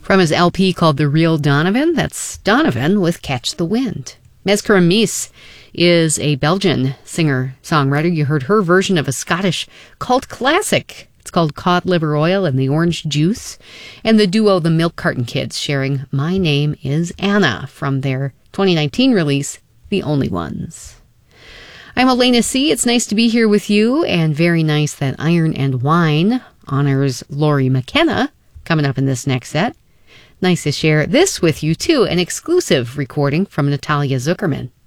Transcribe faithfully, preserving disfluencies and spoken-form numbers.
From his L P called The Real Donovan, that's Donovan with Catch the Wind. Mescara Mies is a Belgian singer-songwriter. You heard her version of a Scottish cult classic. It's called Cod Liver Oil and the Orange Juice. And the duo The Milk Carton Kids sharing My Name is Anna from their twenty nineteen release, The Only Ones. I'm Elena C. It's nice to be here with you, and very nice that Iron and Wine honors Lori McKenna coming up in this next set. Nice to share this with you, too, an exclusive recording from Natalia Zuckerman.